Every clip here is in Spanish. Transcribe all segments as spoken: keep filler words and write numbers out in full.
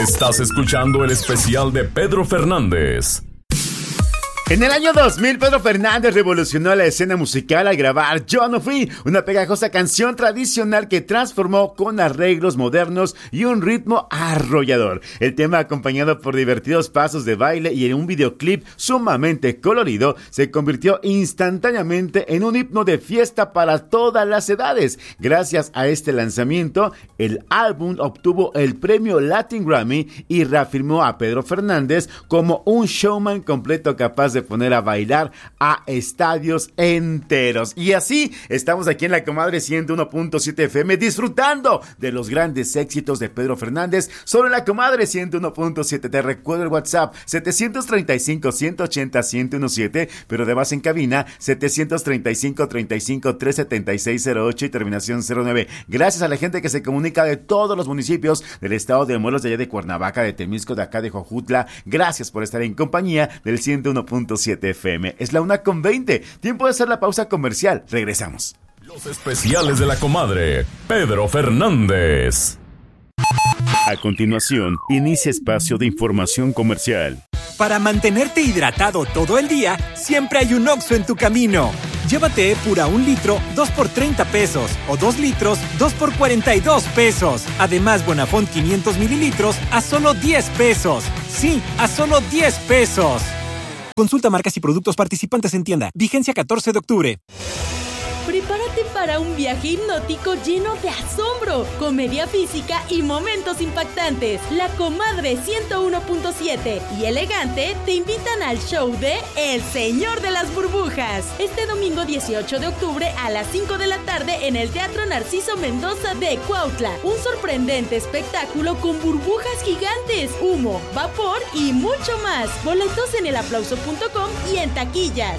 Estás escuchando el especial de Pedro Fernández. En el año dos mil, Pedro Fernández revolucionó la escena musical al grabar Yo No Fui, una pegajosa canción tradicional que transformó con arreglos modernos y un ritmo arrollador. El tema, acompañado por divertidos pasos de baile y en un videoclip sumamente colorido, se convirtió instantáneamente en un himno de fiesta para todas las edades. Gracias a este lanzamiento, el álbum obtuvo el premio Latin Grammy y reafirmó a Pedro Fernández como un showman completo capaz de poner a bailar a estadios enteros. Y así estamos aquí en La Comadre ciento uno punto siete F M disfrutando de los grandes éxitos de Pedro Fernández solo en La Comadre ciento uno punto siete. Te recuerdo el WhatsApp setecientos treinta y cinco, ciento ochenta, ciento diecisiete, pero además en cabina setecientos treinta y cinco, treinta y cinco, trescientos setenta y seis cero ocho y terminación cero nueve. Gracias a la gente que se comunica de todos los municipios del estado de Morelos, de allá de Cuernavaca, de Temisco, de acá de Jojutla. Gracias por estar en compañía del ciento uno punto siete F M. Es la una con veinte. Tiempo de hacer la pausa comercial. Regresamos. Los especiales de La Comadre. Pedro Fernández. A continuación, inicia espacio de información comercial. Para mantenerte hidratado todo el día, siempre hay un Oxxo en tu camino. Llévate Epura un litro, dos por treinta pesos. O dos litros, dos por cuarenta y dos pesos. Además, Bonafont quinientos mililitros a solo diez pesos. Sí, a solo diez pesos. Consulta marcas y productos participantes en tienda. Vigencia catorce de octubre. Prepárate para un viaje hipnótico lleno de asombro, comedia física y momentos impactantes. La Comadre ciento uno punto siete y Elegante te invitan al show de El Señor de las Burbujas. Este domingo dieciocho de octubre a las cinco de la tarde en el Teatro Narciso Mendoza de Cuautla. Un sorprendente espectáculo con burbujas gigantes, humo, vapor y mucho más. Boletos en el aplauso punto com y en taquillas.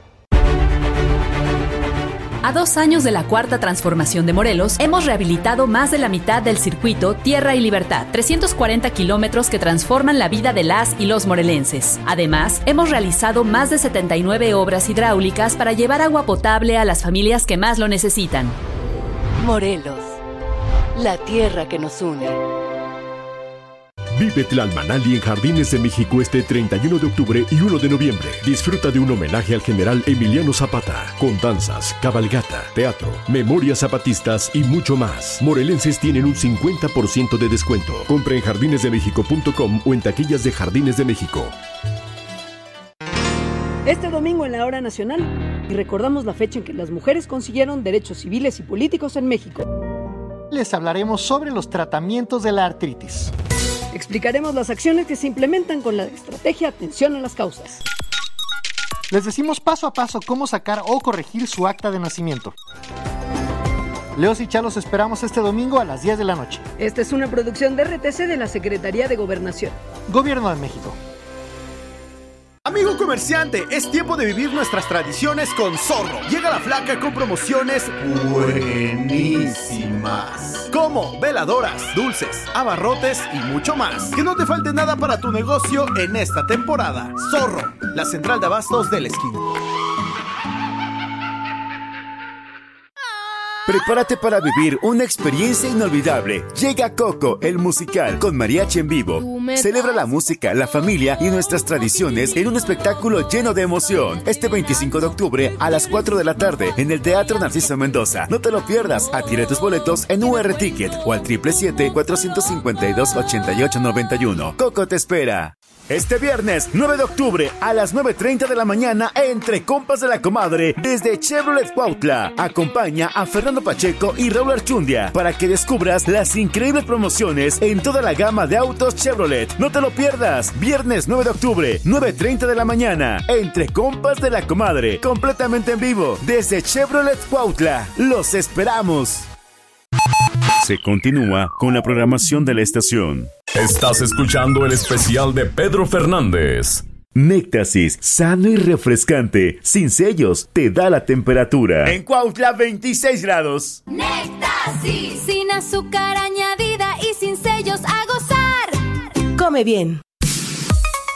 A dos años de la cuarta transformación de Morelos, hemos rehabilitado más de la mitad del circuito Tierra y Libertad, trescientos cuarenta kilómetros que transforman la vida de las y los morelenses. Además, hemos realizado más de setenta y nueve obras hidráulicas para llevar agua potable a las familias que más lo necesitan. Morelos, la tierra que nos une. Vive Tlalmanali en Jardines de México este treinta y uno de octubre y uno de noviembre. Disfruta de un homenaje al general Emiliano Zapata, con danzas, cabalgata, teatro, memorias zapatistas y mucho más. Morelenses tienen un cincuenta por ciento de descuento. Compra en jardines de méxico punto com o en taquillas de Jardines de México. Este domingo en la Hora Nacional, y recordamos la fecha en que las mujeres consiguieron derechos civiles y políticos en México. Les hablaremos sobre los tratamientos de la artritis. Explicaremos las acciones que se implementan con la estrategia Atención a las Causas. Les decimos paso a paso cómo sacar o corregir su acta de nacimiento. Leos y Chalos esperamos este domingo a las diez de la noche. Esta es una producción de R T C de la Secretaría de Gobernación. Gobierno de México. Amigo comerciante, es tiempo de vivir nuestras tradiciones con Zorro. Llega la flaca con promociones buenísimas, como veladoras, dulces, abarrotes y mucho más. Que no te falte nada para tu negocio en esta temporada. Zorro, la central de abastos de la esquina. Prepárate para vivir una experiencia inolvidable. Llega Coco, el musical, con mariachi en vivo. Celebra la música, la familia y nuestras tradiciones en un espectáculo lleno de emoción. Este veinticinco de octubre a las cuatro de la tarde en el Teatro Narciso Mendoza. No te lo pierdas. Adquiere tus boletos en U R Ticket o al siete siete siete, cuatro cinco dos, ocho ocho nueve uno. Coco te espera. Este viernes nueve de octubre a las nueve treinta de la mañana Entre Compas de la Comadre desde Chevrolet Cuautla. Acompaña a Fernando Pacheco y Raúl Archundia para que descubras las increíbles promociones en toda la gama de autos Chevrolet. No te lo pierdas. Viernes nueve de octubre, nueve treinta de la mañana Entre Compas de la Comadre, completamente en vivo desde Chevrolet Cuautla. Los esperamos. Se continúa con la programación de la estación. Estás escuchando el especial de Pedro Fernández. Néctasis, sano y refrescante, sin sellos, te da la temperatura. En Cuautla, veintiséis grados. Néctasis, sin azúcar añadida y sin sellos, a gozar. Come bien.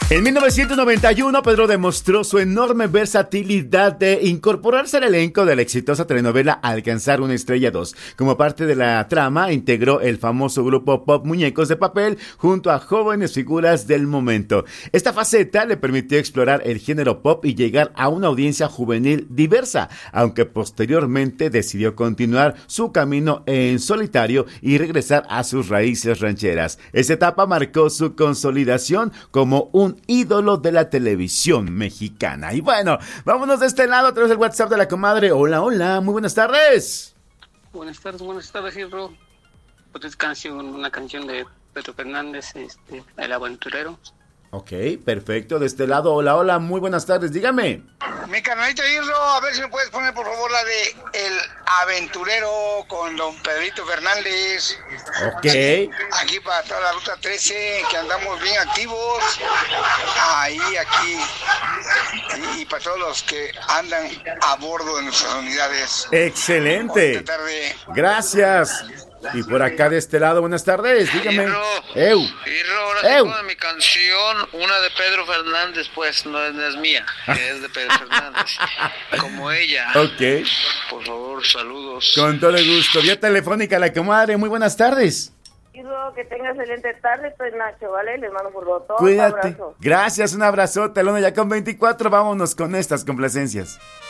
En mil novecientos noventa y uno, Pedro demostró su enorme versatilidad de incorporarse al elenco de la exitosa telenovela Alcanzar una estrella dos. Como parte de la trama, integró el famoso grupo pop Muñecos de Papel junto a jóvenes figuras del momento. Esta faceta le permitió explorar el género pop y llegar a una audiencia juvenil diversa, aunque posteriormente decidió continuar su camino en solitario y regresar a sus raíces rancheras. Esta etapa marcó su consolidación como un ídolo de la televisión mexicana. Y bueno, vámonos de este lado a través del WhatsApp de la comadre. Hola, hola, muy buenas tardes. Buenas tardes, buenas tardes, Gilro. Pues es canción, una canción de Pedro Fernández, este, El Aventurero. Ok, perfecto. De este lado, hola, hola, muy buenas tardes, dígame. Mi canalito Irro, a ver si me puedes poner por favor la de El Aventurero con don Pedrito Fernández. Ok. Aquí para toda la ruta trece, que andamos bien activos. Ahí, aquí. Y, y para todos los que andan a bordo de nuestras unidades. Excelente. Buenas tardes. Gracias. Y por acá de este lado, buenas tardes, dígame. Irro, Eu. Irro, ahora Eu. sí con mi canción, una de Pedro Fernández, pues no es, no es mía, que es de Pedro Fernández, como ella. Ok. Por favor, saludos. Con todo el gusto. Vía telefónica, la comadre, muy buenas tardes. Irro, que tenga excelente tarde, pues Nacho, ¿vale? Les mando por botón. Cuídate. Un abrazo. Gracias, un abrazote. Luna ya con veinticuatro, vámonos con estas complacencias.